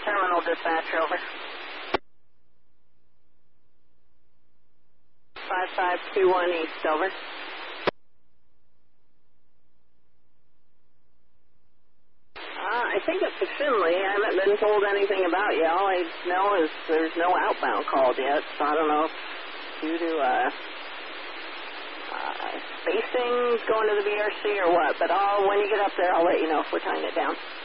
Terminal dispatcher, over. 5521 East, over. I think it's Finley. I haven't been told anything about you. All I know is there's no outbound called yet, so I don't know if due to spacing going to the BRC or what. But when you get up there, I'll let you know if we're tying it down.